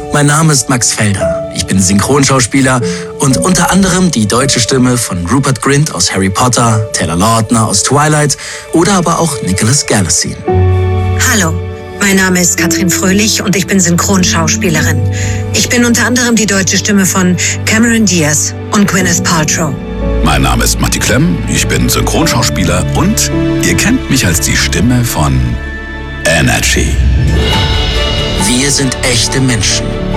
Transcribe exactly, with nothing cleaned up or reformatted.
mein Name ist Max Felder. Ich bin Synchronschauspieler und unter anderem die deutsche Stimme von Rupert Grint aus Harry Potter, Taylor Lautner aus Twilight oder aber auch Nicholas Galitzine. Hallo, mein Name ist Katrin Fröhlich und ich bin Synchronschauspielerin. Ich bin unter anderem die deutsche Stimme von Cameron Diaz und Gwyneth Paltrow. Mein Name ist Matti Klemm, ich bin Synchronschauspieler und ihr kennt mich als die Stimme von Energy. Wir sind echte Menschen.